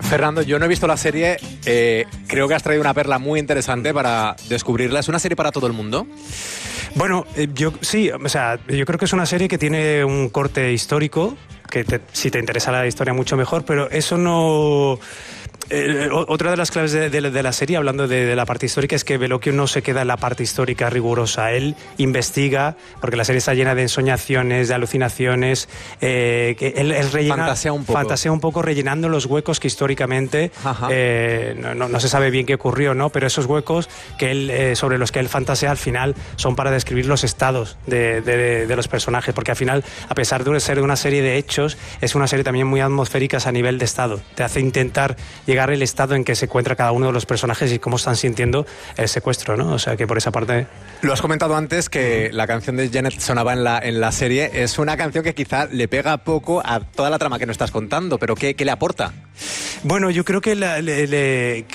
Fernando, yo no he visto la serie, creo que has traído una perla muy interesante para descubrirla. ¿Es una serie para todo el mundo? Bueno, yo creo que es una serie que tiene un corte histórico, si te interesa la historia mucho mejor, pero eso no... otra de las claves de la serie, hablando de la parte histórica, es que Bellocchio no se queda en la parte histórica rigurosa. Él investiga, porque la serie está llena de ensoñaciones, de alucinaciones, que él rellena, fantasea un poco rellenando los huecos que históricamente no se sabe bien qué ocurrió, ¿no? Pero esos huecos que él, sobre los que él fantasea, al final son para describir los estados de los personajes, porque al final, a pesar de ser una serie de hechos, es una serie también muy atmosférica a nivel de estado. Te hace intentar llegar el estado en que se encuentra cada uno de los personajes y cómo están sintiendo el secuestro, ¿no? O sea que por esa parte... Lo has comentado antes, que la canción de Janet sonaba en la serie. Es una canción que quizá le pega poco a toda la trama que nos estás contando, pero ¿qué le aporta? Bueno, yo creo que